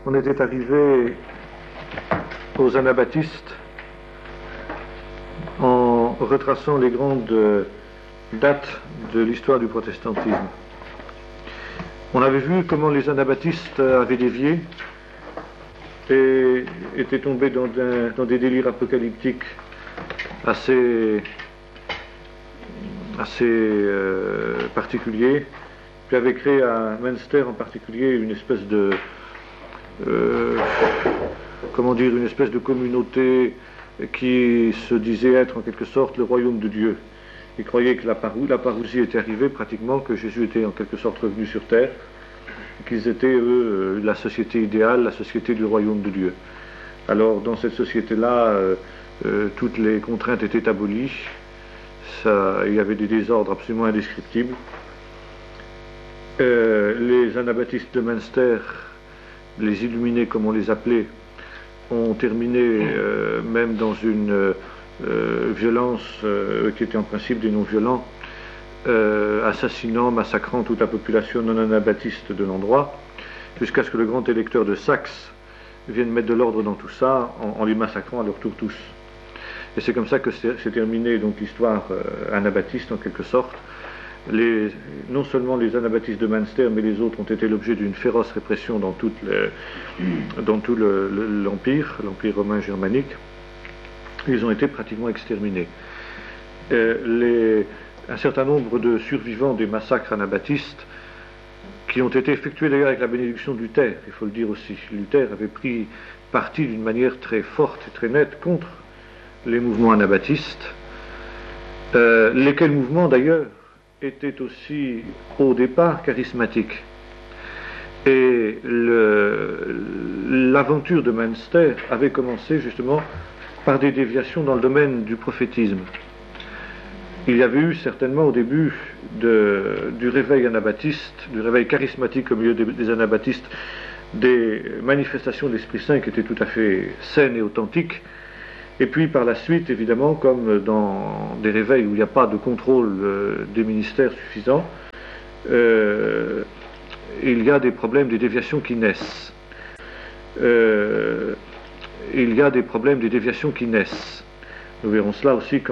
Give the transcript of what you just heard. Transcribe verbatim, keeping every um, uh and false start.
On était arrivé aux anabaptistes en retraçant les grandes dates de l'histoire du protestantisme. On avait vu comment les anabaptistes avaient dévié et étaient tombés dans, un, dans des délires apocalyptiques assez, assez euh, particuliers, puis avaient créé à Münster en particulier une espèce de euh, comment dire, une espèce de communauté qui se disait être en quelque sorte le royaume de Dieu. Ils croyaient que la, parou la parousie était arrivée pratiquement, que Jésus était en quelque sorte revenu sur terre, qu'ils étaient, eux, la société idéale, la société du royaume de Dieu. Alors, dans cette société-là, euh, euh, toutes les contraintes étaient abolies, ça, il y avait des désordres absolument indescriptibles. Euh, les anabaptistes de Münster, les illuminés comme on les appelait, ont terminé euh, même dans une euh, violence euh, qui était en principe des non-violents, euh, assassinant, massacrant toute la population non anabaptiste de l'endroit, jusqu'à ce que le grand électeur de Saxe vienne mettre de l'ordre dans tout ça en, en les massacrant à leur tour tous. Et c'est comme ça que s'est terminée donc l'histoire euh, anabaptiste en quelque sorte. Les, non seulement les anabaptistes de Münster, mais les autres ont été l'objet d'une féroce répression dans, toute les, dans tout l'Empire, l'Empire romain germanique. Ils ont été pratiquement exterminés. Euh, les, un certain nombre de survivants des massacres anabaptistes, qui ont été effectués d'ailleurs avec la bénédiction de Luther, il faut le dire aussi. Luther avait pris parti d'une manière très forte et très nette contre les mouvements anabaptistes, euh, lesquels mouvements d'ailleurs était aussi au départ charismatique. Et l'aventure de Münster avait commencé justement par des déviations dans le domaine du prophétisme. Il y avait eu certainement au début de, du réveil anabaptiste, du réveil charismatique au milieu des, des anabaptistes, des manifestations de l'Esprit Saint qui étaient tout à fait saines et authentiques. Et puis par la suite, évidemment, comme dans des réveils où il n'y a pas de contrôle euh, des ministères suffisant, euh, il y a des problèmes, des déviations qui naissent. Euh, il y a des problèmes, des déviations qui naissent. Nous verrons cela aussi quand